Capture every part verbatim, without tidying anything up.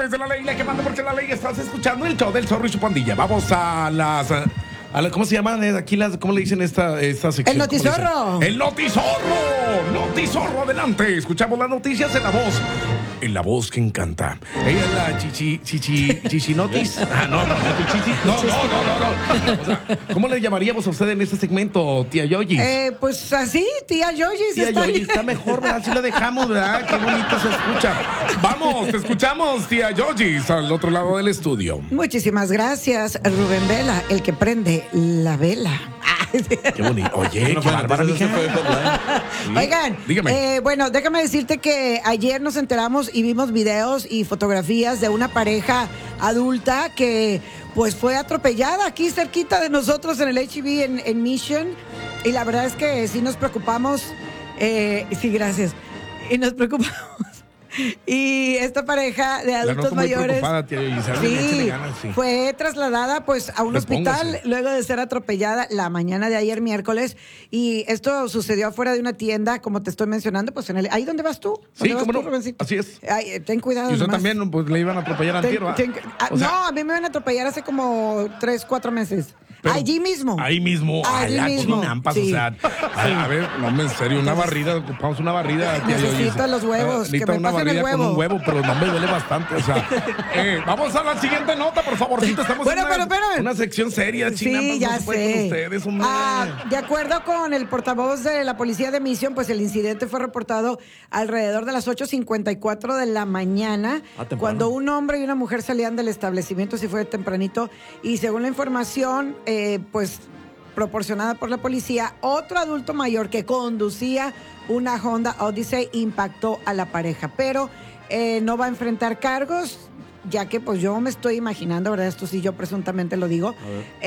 través de la ley, la que manda porque la ley. Estás escuchando el show del Zorro y su pandilla. Vamos a las... A la, ¿Cómo se llaman aquí las, cómo le dicen esta, esta sección? El notizorro. El notizorro. Notizorro, adelante. Escuchamos las noticias en la voz. En la voz que encanta. Ella es la chichi, chichi, chichinotis. Ah, no, no, no, chichi, no, no, no, no, no. O sea, ¿cómo le llamaríamos a usted en este segmento, tía Yoyis? Eh, pues así, tía Yoyis. Tía está Yoyis está mejor, ¿verdad? Así lo dejamos, ¿verdad? Qué bonito se escucha. Vamos, te escuchamos, tía Yoyis, al otro lado del estudio. Muchísimas gracias, Rubén Vela, el que prende la vela. Qué bonito. Oye, no, qué bueno, bárbara, entonces mija. eso fue hotline. Sí. Oigan, Dígame. eh, bueno, déjame decirte que ayer nos enteramos y vimos videos y fotografías de una pareja adulta que pues fue atropellada aquí cerquita de nosotros en el H E B en, en Mission, y la verdad es que sí nos preocupamos, eh, sí, gracias, y nos preocupamos. Y esta pareja de adultos La noto muy mayores preocupada, tía Yoyis. sí, Échale ganas, sí. fue trasladada pues a un Repóngase. hospital luego de ser atropellada la mañana de ayer miércoles, y esto sucedió afuera de una tienda, como te estoy mencionando, pues en el ahí donde vas tú. Sí, ¿Dónde vas cómo tú, no. Rubencito? Así es. Ay, eh, ten cuidado. Y usted nomás. también, pues le iban a atropellar Ten- antier, ¿va? ten- ah, O sea, no, a mí me iban a atropellar hace como tres, cuatro meses. Pero Allí mismo. Ahí mismo. Allí Ay, la mismo. chinampas, Sí. o sea. A, a ver, no, en serio, una barrida, ocupamos una barrida. tía Necesito Yoyis. los huevos, Eh, que necesita me una pasen el barrida con huevo. un huevo, pero no me duele bastante, o sea. eh, vamos a la siguiente nota, por favorcito. Estamos Bueno, en pero una, espérame. una sección seria, chinampas. Sí, ya no se puede con sé. ustedes, hombre. Ah, de acuerdo con el portavoz de la policía de Mission, pues el incidente fue reportado alrededor de las ocho cincuenta y cuatro de la mañana, Ah, temprano. cuando un hombre y una mujer salían del establecimiento, si fue tempranito, y según la información, eh, pues proporcionada por la policía, otro adulto mayor que conducía una Honda Odyssey impactó a la pareja, pero eh, no va a enfrentar cargos, ya que pues yo me estoy imaginando, ¿verdad? Esto sí yo presuntamente lo digo,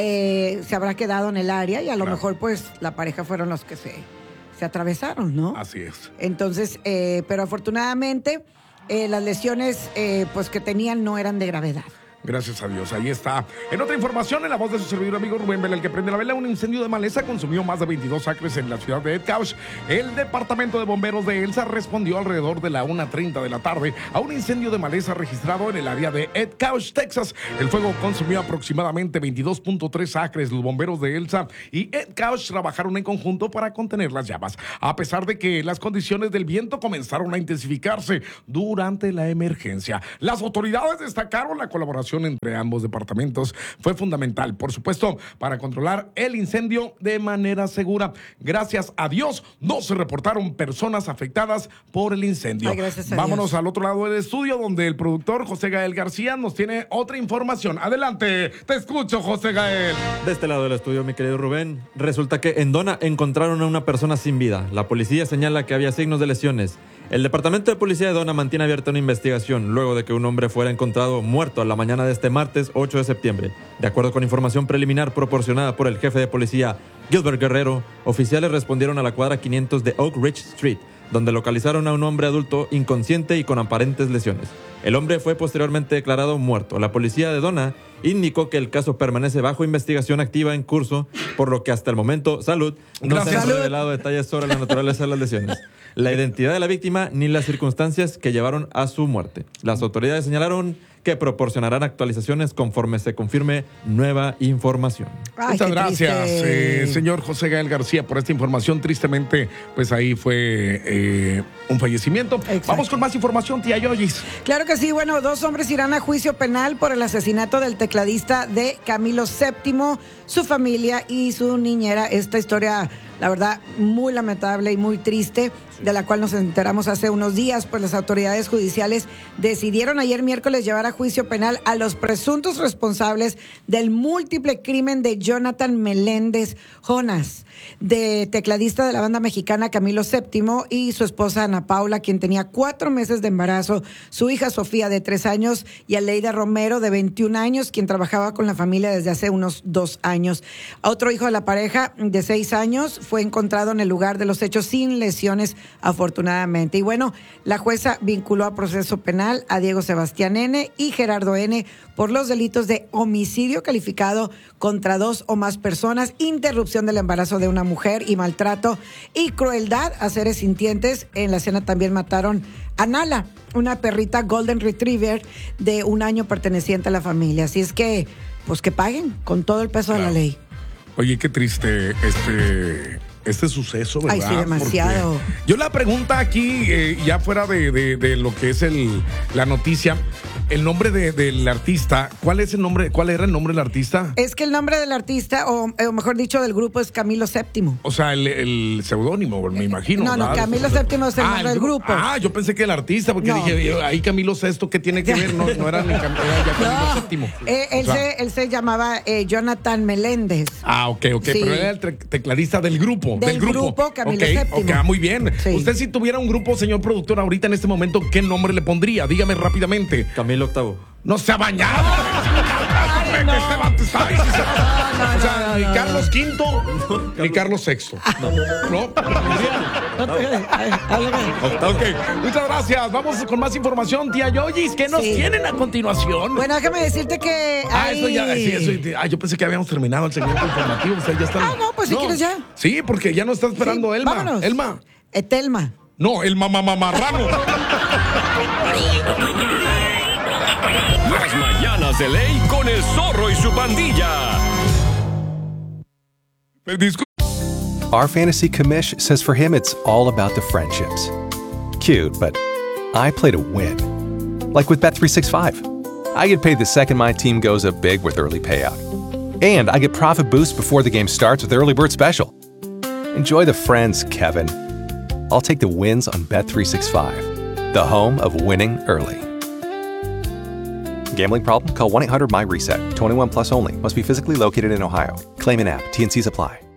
eh, se habrá quedado en el área y a lo Claro. mejor pues la pareja fueron los que se, se atravesaron, ¿no? Así es. Entonces, eh, pero afortunadamente eh, las lesiones eh, pues que tenían no eran de gravedad. Gracias a Dios, ahí está. En otra información, en la voz de su servidor amigo Rubén Vela, el que prende la vela, un incendio de maleza consumió más de veintidós acres en la ciudad de Edcouch. El departamento de bomberos de Elsa respondió alrededor de la una treinta de la tarde a un incendio de maleza registrado en el área de Edcouch, Texas. El fuego consumió aproximadamente veintidós punto tres acres. Los bomberos de Elsa y Edcouch trabajaron en conjunto para contener las llamas, a pesar de que las condiciones del viento comenzaron a intensificarse durante la emergencia. Las autoridades destacaron la colaboración entre ambos departamentos. Fue fundamental, por supuesto, para controlar el incendio de manera segura. Gracias a Dios, no se reportaron personas afectadas por el incendio. Ay, gracias a Vámonos Dios. al otro lado del estudio, donde el productor José Gael García nos tiene otra información. Adelante, te escucho, José Gael. De este lado del estudio, mi querido Rubén, resulta que en Dona encontraron a una persona sin vida. La policía señala que había signos de lesiones. El Departamento de Policía de Dona mantiene abierta una investigación luego de que un hombre fuera encontrado muerto a la mañana de este martes ocho de septiembre. De acuerdo con información preliminar proporcionada por el jefe de policía Gilbert Guerrero, oficiales respondieron a la cuadra quinientos de Oak Ridge Street, donde localizaron a un hombre adulto inconsciente y con aparentes lesiones. El hombre fue posteriormente declarado muerto. La policía de Dona indicó que el caso permanece bajo investigación activa en curso, por lo que hasta el momento, salud, no Gracias. se han Salud. revelado detalles sobre la naturaleza de las lesiones, la identidad de la víctima ni las circunstancias que llevaron a su muerte. Las autoridades señalaron que proporcionarán actualizaciones conforme se confirme nueva información. Ay, Muchas qué gracias, triste. eh, señor José Gael García, por esta información. Tristemente, pues ahí fue eh, un fallecimiento. Exacto. Vamos con más información, tía Yoyis. Claro que sí, bueno, dos hombres irán a juicio penal por el asesinato del tecladista de Camilo séptimo, su familia y su niñera. Esta historia, la verdad, muy lamentable y muy triste, de la cual nos enteramos hace unos días, pues las autoridades judiciales decidieron ayer miércoles llevar a juicio penal a los presuntos responsables del múltiple crimen de Jonathan Meléndez Jonas, de tecladista de la banda mexicana Camilo séptimo, y su esposa Ana Paula, quien tenía cuatro meses de embarazo, su hija Sofía de tres años y Aleida Romero de veintiún años, quien trabajaba con la familia desde hace unos dos años. Otro hijo de la pareja de seis años fue encontrado en el lugar de los hechos sin lesiones, afortunadamente. Y bueno, la jueza vinculó a proceso penal a Diego Sebastián N. y Gerardo N. por los delitos de homicidio calificado contra dos o más personas, interrupción del embarazo de una mujer y maltrato y crueldad a seres sintientes. En la escena también mataron a Nala, una perrita Golden Retriever de un año perteneciente a la familia. Así es que, pues que paguen con todo el peso claro. de la ley. Oye, qué triste este... este suceso, ¿verdad? Ay, sí, demasiado. Porque yo la pregunta aquí, eh, ya fuera de, de, de lo que es el, la noticia, el nombre de, del artista, ¿cuál es el nombre? ¿Cuál era el nombre del artista? Es que el nombre del artista, o, o mejor dicho, del grupo es Camilo Séptimo. O sea, el, el seudónimo, me imagino. No, no, Camilo Séptimo es el ah, nombre el, del grupo. Ah, yo pensé que el artista, porque no. dije, ahí Camilo Sesto, ¿qué tiene que ver? No, no era ni Cam, era ya Camilo no. Séptimo. Eh, él, o sea, se, él se llamaba eh, Jonathan Meléndez. Ah, ok, ok, sí. Pero era el tecladista del grupo. Del, del grupo. grupo Camilo okay, Séptimo. Ok, muy bien. Sí. Usted si tuviera un grupo, señor productor, ahorita en este momento, ¿qué nombre le pondría? Dígame rápidamente. Camilo Octavo. No se ha bañado. Ay, no. Esteban te está diciendo. No, no, o sea, no, no, ni no, Carlos no. Quinto, no, ni Carlos Sexto. No. ¿No? Ok, muchas gracias. Vamos con más información, tía Yoyis. ¿Qué nos sí. tienen a continuación? Bueno, déjame decirte que. Ah, hay... eso ya. Sí, eso, ah, yo pensé que habíamos terminado el segmento informativo. O sea, ya está. Ah, no, pues si no. quieres ya. Sí, porque ya nos está esperando sí, Elma. Vámonos. Elma. Etelma. No, el mamamarrano. Las mañanas de ley con el zorro y su pandilla. Our fantasy commish says for him it's all about the friendships. Cute, but I play to win. Like with Bet three sixty-five. I get paid the second my team goes up big with early payout. And I get profit boost before the game starts with Early Bird Special. Enjoy the friends, Kevin. I'll take the wins on Bet three sixty-five, the home of winning early. Gambling problem? Call one eight hundred M Y RESET. twenty-one plus only. Must be physically located in Ohio. Claim in app. T N Cs apply.